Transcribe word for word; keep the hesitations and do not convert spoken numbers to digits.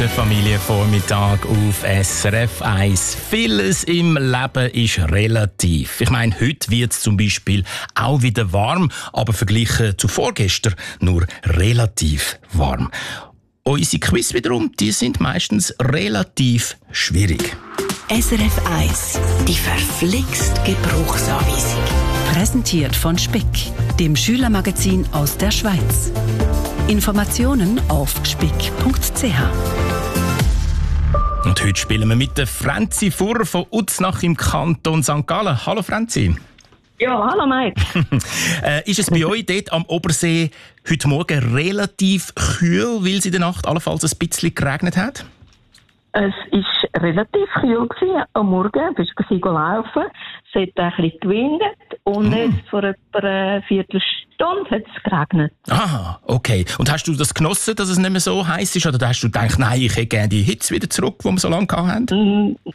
Der Familienvormittag auf S R F eins. Vieles im Leben ist relativ. Ich meine, heute wird es zum Beispiel auch wieder warm, aber verglichen zu vorgestern nur relativ warm. Unsere Quiz wiederum, die sind meistens relativ schwierig. S R F eins, die verflixt Gebrauchsanweisung. Präsentiert von Speck, dem Schülermagazin aus der Schweiz. Informationen auf speck punkt c h. Und heute spielen wir mit der Franzi Furrer von Uznach im Kanton Sankt Gallen. Hallo Franzi. Ja, hallo Mike. äh, ist es bei euch dort am Obersee heute Morgen relativ kühl, weil es in der Nacht allenfalls ein bisschen geregnet hat? Es war relativ kühl am Morgen. Wir sind laufen. Es hat ein bisschen gewindet. Und mm. jetzt vor etwa einer Viertelstunde hat es geregnet. Ah, okay. Und hast du das genossen, dass es nicht mehr so heiß ist? Oder hast du gedacht, nein, ich hätte gerne die Hitze wieder zurück, die wir so lange hatten? Mm,